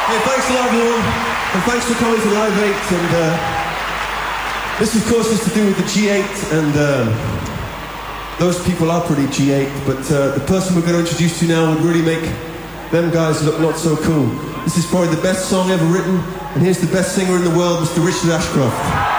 Hey, thanks a lot, everyone, and thanks for coming to Live 8. And this, of course, is to do with the G8, and those people are pretty G8, but the person we're going to introduce to you now would really make them guys look not so cool. This is probably the best song ever written, and here's the best singer in the world, Mr. Richard Ashcroft.